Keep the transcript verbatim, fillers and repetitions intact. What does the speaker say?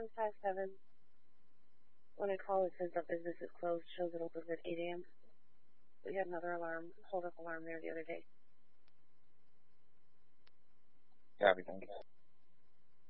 one five seven. When I call, it says that business is closed. Shows it opens at eight a.m. We had another alarm, hold-up alarm there the other day. Copy, thank you.